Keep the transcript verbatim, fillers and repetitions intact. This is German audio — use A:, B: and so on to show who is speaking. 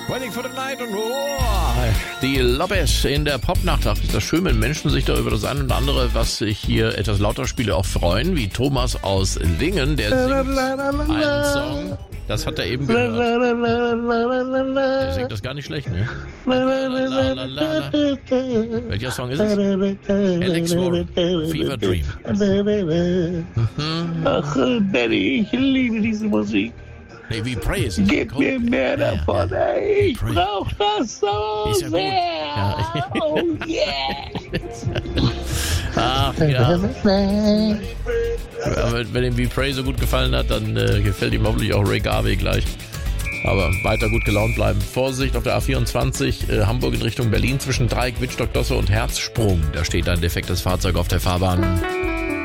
A: Waiting for the night und oh, die Lopez in der Popnacht. Ach, ist das schön, wenn Menschen sich da über das eine und andere, was ich hier etwas lauter spiele, auch freuen, wie Thomas aus Lingen, der singt einen Song. Das hat er eben gehört. Der singt das gar nicht schlecht, ne? Welcher Song ist es? Alex Warren, Fever Dream. Mhm.
B: Ach, Benny, ich liebe diese Musik.
A: Nee, wie Praise.
B: Gib mir mehr davon,
A: ja, ja.
B: ey. Ich brauch das so
A: Ist ja gut.
B: sehr.
A: Ja.
B: Oh yeah.
A: Ach ja. Aber wenn ihm wie Prey so gut gefallen hat, dann äh, gefällt ihm hoffentlich auch Ray Garvey gleich. Aber weiter gut gelaunt bleiben. Vorsicht auf der A vierundzwanzig, äh, Hamburg in Richtung Berlin zwischen Dreieck, Wittstock, Dosse und Herzsprung. Da steht ein defektes Fahrzeug auf der Fahrbahn.